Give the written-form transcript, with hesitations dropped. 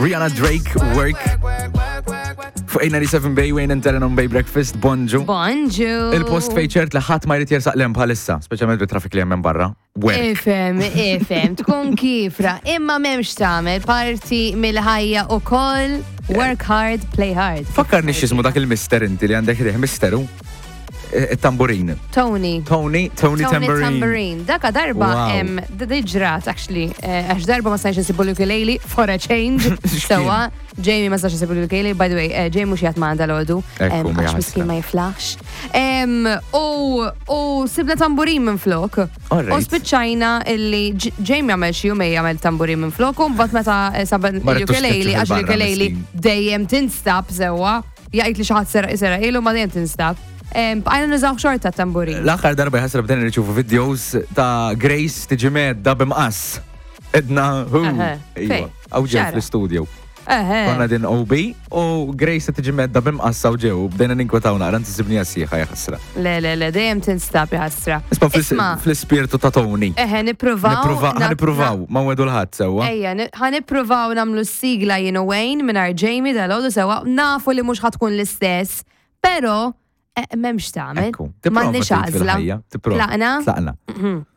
Rihanna Drake, Work. Fuq 87 Bay, Wayne and Terran on Bay Breakfast, Bonġu. Bonġu. Il-post fejċert li ħadd ma jrid jersaq lem bħalissa, speċjalment bil-traffic li hemm barra. Ifem, tkun kifra. Imma m'hemmx tagħmel parti mill-ħajja ukoll. Work hard, play hard. Fakkarni x'ismu dak il-mister inti li għandek rieħ misteru. Tamburin. Tony Tambourine. Daka darba, diġrat, actually, għax darba ma stajx nsibu l-ukulele for a change. Sewa, Jamie ma stajx nsibu l-ukulele, by the way, Jamie mux jgħat ma għanda l-għodu, għax miskin ma jiflax. U sibna tamburin minn flok. U spiċċajna illi Jamie għamel xie jumej għamel tamburin minn flok, u bat meta saban l-ukulele, għax l-ukulele dejjem tinstab sewa, jgħid li xaħat sera ilu ma dejjem tinstab. Għajna nizaw xorta tamburin. L-axar darba jħasra bdena nirċufu videos ta' Grace tiġi medda bimqas. Edna, għawġew fl-studio. Konna din OB u Grace tiġi medda bimqas għawġew. Bdena ninkwetaw naqra, n-tisibni għasiħa jħasra. Le, dejjem tinstab jħasra. Isma fl-spirtu ta' Tony. Niprovaw. Ma' wedu l-ħat sewa. Niprovaw namlu s-sigla jinu Wayne minar Jamie dal-għodu sewa. Nafu li mux ħatkun l-istess. Pero, memx taħmel. Ma' nix għazla. Tlaqna.